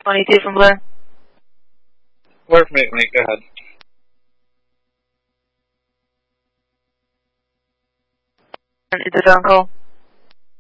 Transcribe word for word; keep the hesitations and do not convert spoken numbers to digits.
twenty-two from Blair. Blair from eight one eight, go ahead. Is it on call?